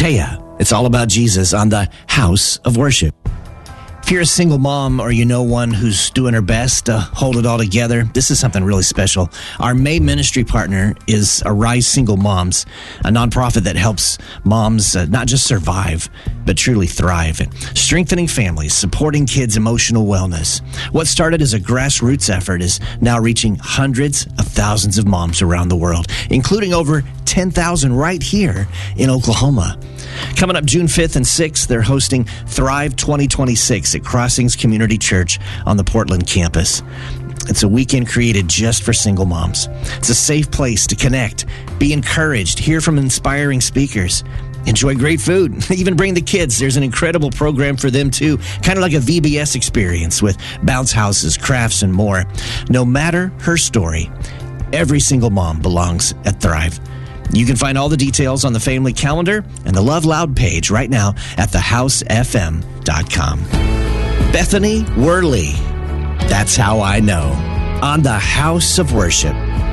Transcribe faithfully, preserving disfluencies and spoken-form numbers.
Taya. It's all about Jesus on the House of Worship. If you're a single mom or you know one who's doing her best to hold it all together, this is something really special. Our May ministry partner is Arise Single Moms, a nonprofit that helps moms uh, not just survive, but truly thrive, and strengthening families, supporting kids' emotional wellness. What started as a grassroots effort is now reaching hundreds of thousands of moms around the world, including over ten thousand right here in Oklahoma. Coming up June fifth and sixth, they're hosting Thrive twenty twenty-six at Crossings Community Church on the Portland campus. It's a weekend created just for single moms. It's a safe place to connect, be encouraged, hear from inspiring speakers, enjoy great food, even bring the kids. There's an incredible program for them too, kind of like a V B S experience with bounce houses, crafts, and more. No matter her story, every single mom belongs at Thrive. You can find all the details on the family calendar and the Love Loud page right now at the house f m dot com. Bethany Worley, That's How I Know, on the House of Worship.